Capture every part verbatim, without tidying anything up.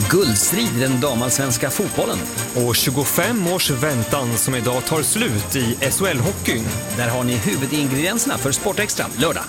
guldstrid i den damallsvenska fotbollen. Och tjugofem års väntan som idag tar slut i S H L-hockeyn. Där har ni huvudingredienserna för Sportextra lördag.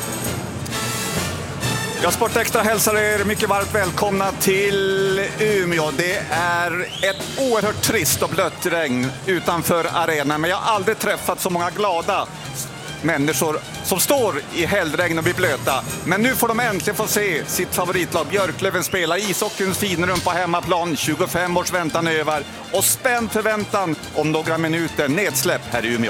Ja, Sportextra hälsar er mycket varmt välkomna till Umeå. Det är ett oerhört trist och blött regn utanför arenan. Men jag har aldrig träffat så många glada människor som står i hällregn och blir blöta. Men nu får de äntligen få se sitt favoritlag Björklöven spela ishockeyns finrum på hemmaplan. tjugofem års väntan över och spänd förväntan om några minuter nedsläpp här i Umeå.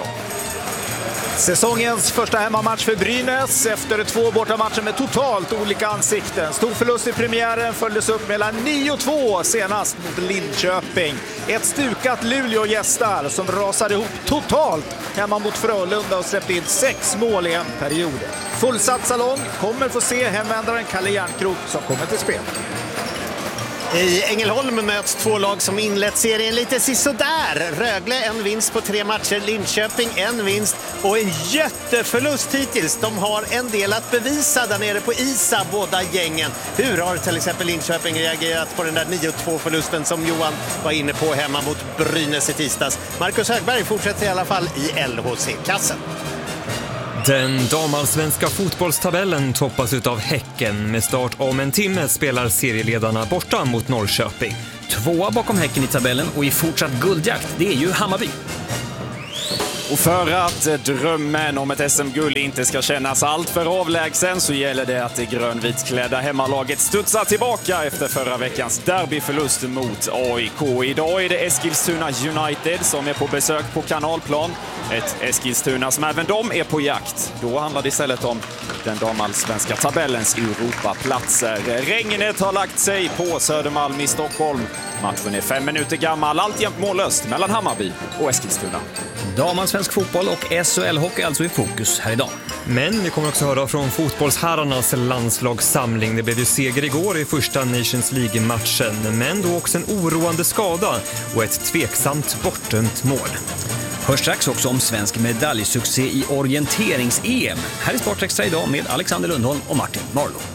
Säsongens första hemmamatch för Brynäs efter två bortamatcher med totalt olika ansikten. Stor förlust i premiären följdes upp mellan nio två senast mot Linköping. Ett stukat Luleå gästar som rasade ihop totalt hemma mot Frölunda och släppte in sex mål i en period. Fullsatt salong kommer få se hemvändaren Kalle Järnkrok som kommer till spel. I Ängelholm möts två lag som inlett serien lite sisådär. Rögle en vinst på tre matcher, Linköping en vinst och en jätteförlust hittills. De har en del att bevisa där nere på Isa, båda gängen. Hur har till exempel Linköping reagerat på den där nio två-förlusten som Johan var inne på hemma mot Brynäs i tisdags? Marcus Högberg fortsätter i alla fall i L H C-klassen. Den damallsvenska fotbollstabellen toppas utav Häcken. Med start om en timme spelar serieledarna borta mot Norrköping. Tvåa bakom Häcken i tabellen och i fortsatt guldjakt, det är ju Hammarby. Och för att drömmen om ett S M-guld inte ska kännas allt för avlägsen så gäller det att det grönvitklädda hemmalaget studsar tillbaka efter förra veckans derbyförlust mot A I K. Idag är det Eskilstuna United som är på besök på Kanalplan. Ett Eskilstuna som även de är på jakt. Då handlar det istället om den damallsvenska tabellens Europaplatser. Regnet har lagt sig på Södermalm i Stockholm. Matchen är fem minuter gammal, alltjämt mållöst mellan Hammarby och Eskilstuna. Damallsvensk fotboll och S H L-hockey alltså i fokus här idag. Men vi kommer också höra från fotbollsherrarnas landslagssamling. Det blev ju seger igår i första Nations League-matchen. Men då också en oroande skada och ett tveksamt bortdömt mål. Hörs strax också om svensk medaljsuccé i orienterings-E M. Här är Sportextra idag med Alexander Lundholm och Martin Marlow.